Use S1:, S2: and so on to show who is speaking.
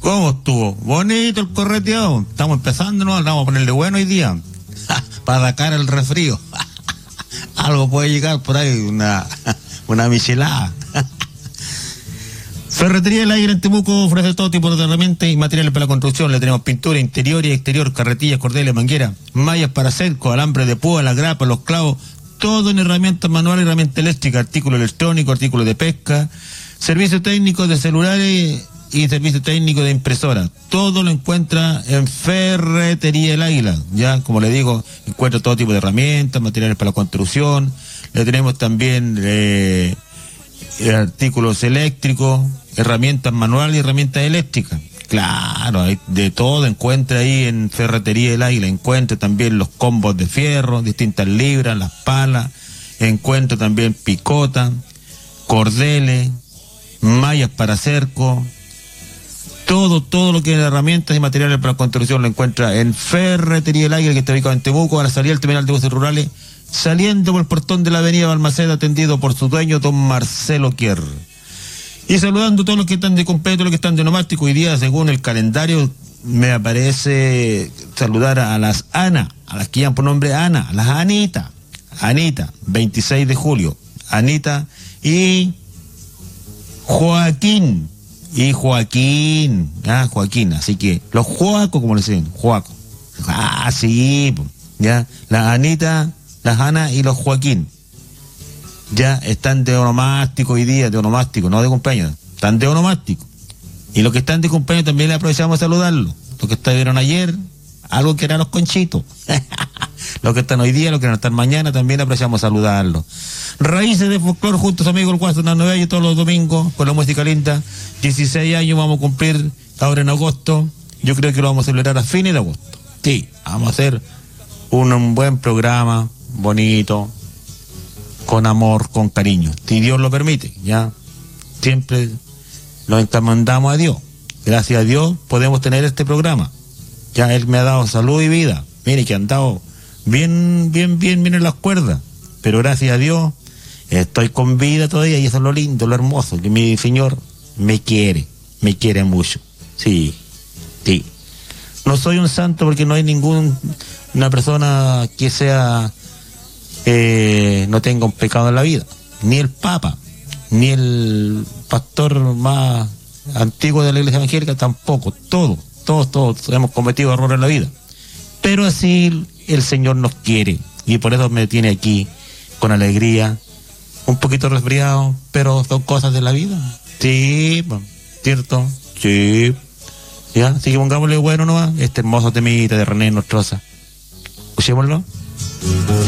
S1: ¿Cómo estuvo? Bonito el correteado. Estamos empezando, ¿no? Vamos a ponerle bueno hoy día. Para sacar el resfrío. Algo puede llegar por ahí, una michelada. Ferretería El Águila en Temuco ofrece todo tipo de herramientas y materiales para la construcción. Le tenemos pintura interior y exterior, carretillas, cordeles, mangueras, mallas para cerco, alambre de púa, la grapa, los clavos, todo en herramientas manuales, herramientas eléctricas, artículos electrónicos, artículos de pesca, servicios técnicos de celulares y servicios técnicos de impresora. Todo lo encuentra en Ferretería El Águila. Ya, como le digo, encuentra todo tipo de herramientas, materiales para la construcción. Le tenemos también artículos eléctricos, herramientas manuales y herramientas eléctricas. Claro, hay de todo encuentra ahí en Ferretería El Águila. Encuentra también los combos de fierro, distintas libras, las palas. Encuentra también picota, cordeles, mallas para cerco. Todo lo que es herramientas y materiales para construcción lo encuentra en Ferretería El Águila, que está ubicado en Temuco, a la salida del terminal de buses rurales, saliendo por el portón de la avenida Balmaceda, atendido por su dueño, don Marcelo Kier. Y saludando a todos los que están de completo, los que están de nomástico. Hoy día, según el calendario, me aparece saludar a las Ana, a las que llaman por nombre Ana, a las Anita, 26 de julio, Anita y Joaquín, Joaquín, así que los Joacos, como le dicen, Joaco. Sí, ya, la Anita, las Ana y los Joaquín. Ya están de onomástico hoy día, de onomástico, no de cumpleaños, están de onomástico. Y los que están de cumpleaños también le aprovechamos a saludarlos. Los que estuvieron ayer, algo que eran los conchitos. Los que están hoy día, los que van a estar mañana, también le aprovechamos a saludarlos. Raíces de folclore juntos, amigos, el Guaso, 9 años todos los domingos, con la música linda. 16 años vamos a cumplir ahora en agosto. Yo creo que lo vamos a celebrar a fines de agosto. Sí, vamos a hacer un buen programa, bonito, con amor, con cariño, si Dios lo permite, ya. Siempre nos encomendamos a Dios. Gracias a Dios podemos tener este programa. Ya Él me ha dado salud y vida. Mire que han dado bien en las cuerdas. Pero gracias a Dios estoy con vida todavía, y eso es lo lindo, lo hermoso, que mi Señor me quiere mucho. Sí. No soy un santo porque no hay una persona que sea no tenga un pecado en la vida, ni el Papa, ni el pastor más antiguo de la Iglesia Evangélica tampoco. Todos hemos cometido errores en la vida, pero así el Señor nos quiere, y por eso me tiene aquí con alegría, un poquito resfriado, pero son cosas de la vida. Sí, ¿cierto? Sí. Ya, así que pongámosle bueno nomás este hermoso temita de René Nostroza. Escuchémoslo.